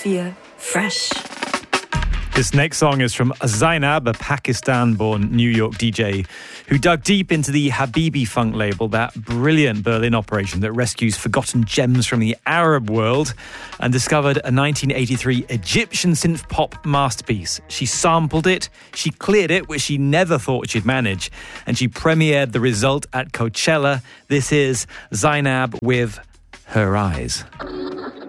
FM4 Fresh. This next song is from Zainab, a Pakistan-born New York DJ who dug deep into the Habibi Funk label, that brilliant Berlin operation that rescues forgotten gems from the Arab world, and discovered a 1983 Egyptian synth pop masterpiece. She sampled it, she cleared it, which she never thought she'd manage, and she premiered the result at Coachella. This is Zainab with Her Eyes.